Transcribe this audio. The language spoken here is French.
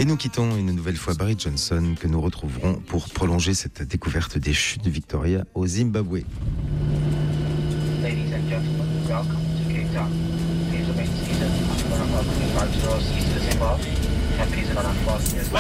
Et nous quittons une nouvelle fois Barry Johnson, que nous retrouverons pour prolonger cette découverte des chutes de Victoria au Zimbabwe. Ladies and gentlemen, welcome to Cape Town. Please remain seated until one of our crew vibes rows east to Zimbabwe, and please do not unfasten your